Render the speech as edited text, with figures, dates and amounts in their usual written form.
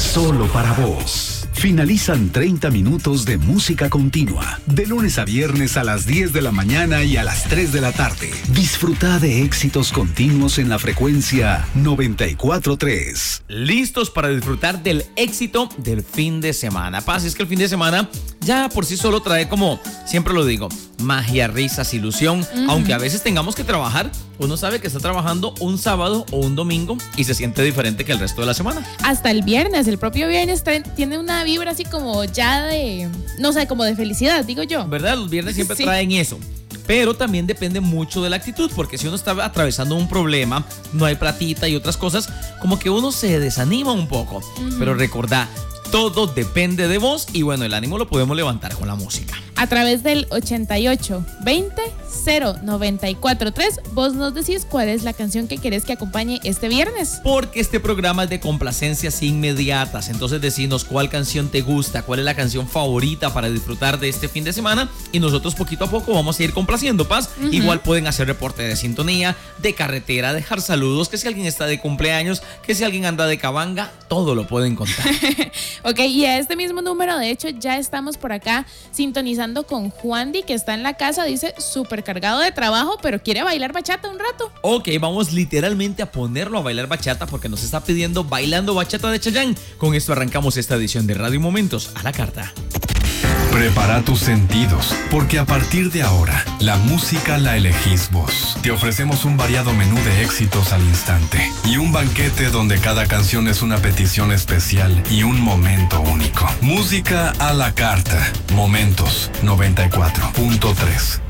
solo para vos. Finalizan 30 minutos de música continua, de lunes a viernes a las 10 de la mañana y a las 3 de la tarde. Disfruta de éxitos continuos en la frecuencia 94.3. Listos para disfrutar del éxito del fin de semana. Pasa, es que el fin de semana ya por sí solo trae, como siempre lo digo, magia, risas, ilusión. Aunque a veces tengamos que trabajar, uno sabe que está trabajando un sábado o un domingo y se siente diferente que el resto de la semana. Hasta el viernes, el propio viernes tiene una vibra así como ya de, no sé, como de felicidad, digo yo. ¿Verdad? Los viernes siempre Sí. traen eso. Pero también depende mucho de la actitud, porque si uno está atravesando un problema, no hay platita y otras cosas, como que uno se desanima un poco. Pero recordá, todo depende de vos y bueno, el ánimo lo podemos levantar con la música. A través del 88 20 0943, vos nos decís cuál es la canción que querés que acompañe este viernes. Porque este programa es de complacencias inmediatas, entonces decinos cuál canción te gusta, cuál es la canción favorita para disfrutar de este fin de semana y nosotros poquito a poco vamos a ir complaciendo, Paz. Igual pueden hacer reporte de sintonía, de carretera, dejar saludos, que si alguien está de cumpleaños, que si alguien anda de cabanga, todo lo pueden contar. Ok, y a este mismo número, de hecho, ya estamos por acá sintonizando con Juandi, que está en la casa, dice súper cargado de trabajo, pero quiere bailar bachata un rato. Ok, vamos literalmente a ponerlo a bailar bachata porque nos está pidiendo Bailando Bachata de Chayanne. Con esto arrancamos esta edición de Radio Momentos a la carta. Prepara tus sentidos, porque a partir de ahora, la música la elegís vos. Te ofrecemos un variado menú de éxitos al instante y un banquete donde cada canción es una petición especial y un momento único. Música a la carta. Momentos 94.3.